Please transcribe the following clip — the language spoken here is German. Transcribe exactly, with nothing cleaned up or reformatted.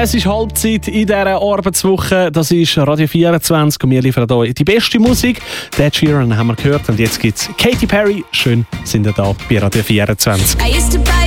Es ist Halbzeit in dieser Arbeitswoche. Das ist Radio vierundzwanzig und wir liefern hier die beste Musik. Ed Sheeran haben wir gehört und jetzt gibt es Katy Perry. Schön, sind ihr da bei Radio vierundzwanzig.